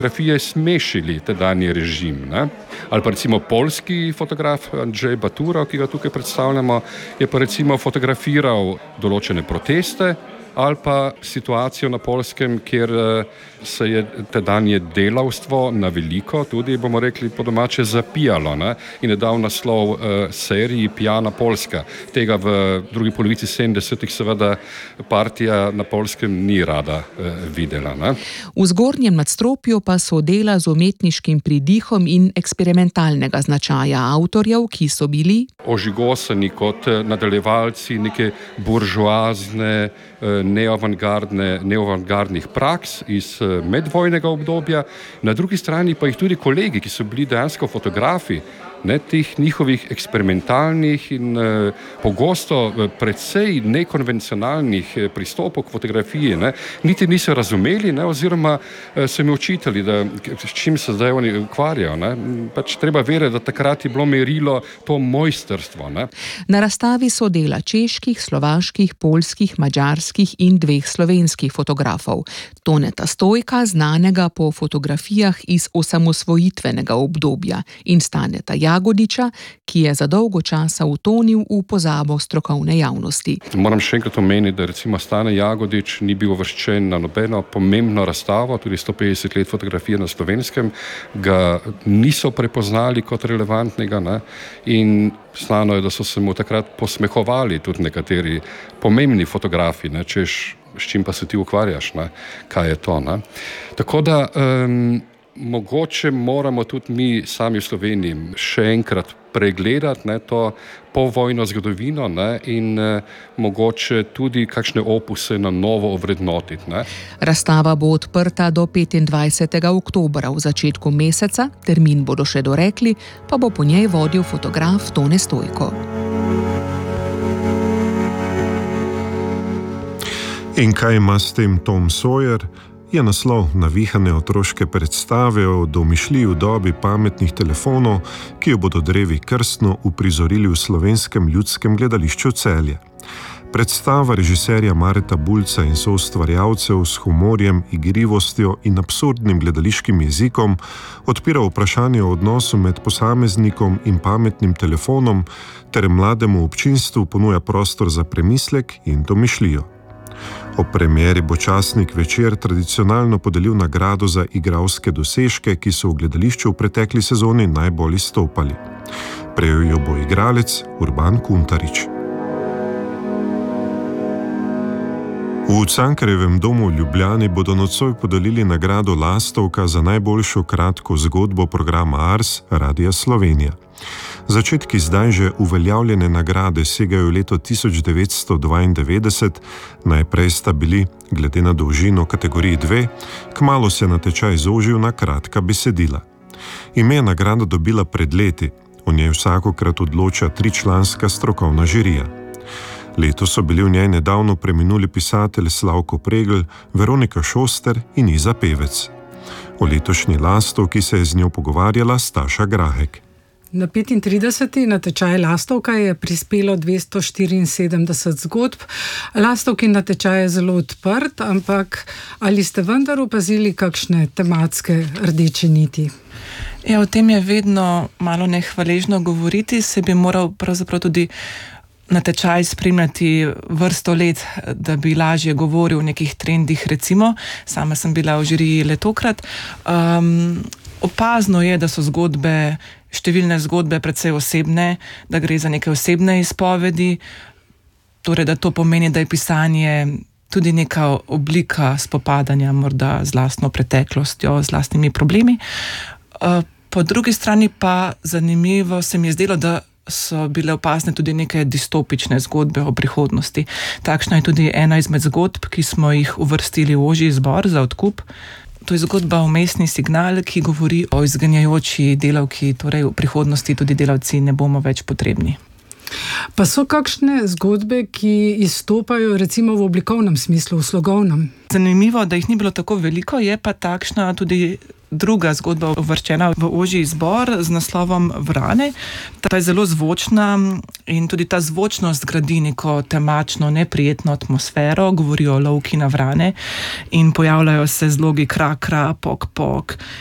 fotografije smešili tedanji režim. Ne? Ali pa recimo poljski fotograf Andrzej Batura, ki ga tukaj predstavljamo, je pa recimo fotografiral določene proteste ali pa situacijo na Poljskem, kjer se je tedanje delavstvo na veliko, tudi bomo rekli po domače, zapijalo, ne? In je dal naslov seriji Pijana Poljska. Tega v drugi polovici 70-ih seveda partija na Poljskem ni rada videla. Ne? V zgornjem nadstropju pa so dela z umetniškim pridihom in eksperimentalnega značaja avtorjev, ki so bili ožigosani kot nadaljevalci neke buržoazne, neoavantgardnih praks iz medvojnega obdobja, na drugi strani pa jih tudi kolegi, ki so bili dejansko fotografi, ne, teh njihovih eksperimentalnih in pogosto precej nekonvencionalnih pristopov k fotografiji, ne, niti niso razumeli, ne, oziroma so jim očitali, da s čim se zdaj oni ukvarjajo. Ne. Pač treba vedeti, da takrat je bilo merilo to mojstrstvo. Ne. Na razstavi so dela čeških, slovaških, poljskih, madžarskih in 2 slovenskih fotografov. Toneta Stojka, znanega po fotografijah iz osamosvojitvenega obdobja, in Staneta Jagodiča, ki je za dolgo časa utonil v pozabo strokovne javnosti. Moram še enkrat omeniti, da recimo Stane Jagodič ni bil uvrščen na nobeno pomembno razstavo, tudi 150 let fotografije na Slovenskem, ga niso prepoznali kot relevantnega, ne? In znano je, da so se mu takrat posmehovali tudi nekateri pomembni fotografi, ne? Češ, s čim pa se ti ukvarjaš, ne? Kaj je to, ne? Tako da mogoče moramo tudi mi sami v Sloveniji še enkrat pregledati, ne, to povojno zgodovino, ne, in mogoče tudi kakšne opuse na novo ovrednotiti. Ne. Razstava bo odprta do 25. oktobra v začetku meseca, termin bodo še dorekli, pa bo po njej vodil fotograf Tone Stojko. In kaj ima s tem Tom Sawyer? Je naslov navihane otroške predstave o domišljiji v dobi pametnih telefonov, ki jo bodo drevi krstno uprizorili v Slovenskem ljudskem gledališču Celje. Predstava režiserja Mareta Bulca in soustvarjalcev s humorjem, igrivostjo in absurdnim gledališkim jezikom odpira vprašanje o odnosu med posameznikom in pametnim telefonom ter mlademu občinstvu ponuja prostor za premislek in domišljijo. Ob premieri bo časnik Večer tradicionalno podelil nagrado za igralske dosežke, ki so v gledališču v pretekli sezoni najbolj izstopali. Prejel jo bo igralec Urban Kuntarič. V Cankarjevem domu v Ljubljani bodo nocoj podelili nagrado Lastovka za najboljšo kratko zgodbo programa Ars Radia Slovenija. Začetki zdaj že uveljavljene nagrade segajo v leto 1992, najprej sta bili, glede na dolžino kategoriji 2, kmalu se je natečaj zožil na kratka besedila. Ime je nagrada dobila pred leti, v njej vsakokrat odloča 3-članska strokovna žirija. Letos so bili v njej nedavno preminuli pisatelj Slavko Pregl, Veronika Šoster in Iza Pevec. O letošnji Lastovki se je z njo pogovarjala Staša Grahek. Na 35. natečaj Lastovka je prispelo 274 zgodb. Lastovkin natečaj je zelo odprt, ampak ali ste vendar opazili kakšne tematske rdeče niti? Ja, o tem je vedno malo nehvaležno govoriti, se bi moral pravzaprav tudi natečaj spremljati vrsto let, da bi lažje govoril o nekih trendih, recimo. Sama sem bila v žiriji le tokrat. Opazno je, da so številne zgodbe precej osebne, da gre za neke osebne izpovedi, torej da to pomeni, da je pisanje tudi neka oblika spopadanja morda z lastno preteklostjo, z lastnimi problemi. Po drugi strani pa zanimivo se mi je zdelo, da so bile opazne tudi neke distopične zgodbe o prihodnosti. Takšna je tudi ena izmed zgodb, ki smo jih uvrstili v ožji izbor za odkup. To je zgodba Vmesni signal, ki govori o izganjajoči delavki, torej v prihodnosti tudi delavci ne bomo več potrebni. Pa so kakšne zgodbe, ki izstopajo recimo v oblikovnem smislu, v slogovnem? Zanimivo, da jih ni bilo tako veliko, je pa takšna tudi druga zgodba uvrščena v ožji izbor z naslovom Vrane. Ta je zelo zvočna in tudi ta zvočnost gradi neko temačno, neprijetno atmosfero, govori o lovki na vrane in pojavljajo se zlogi kra, kra, pok, pok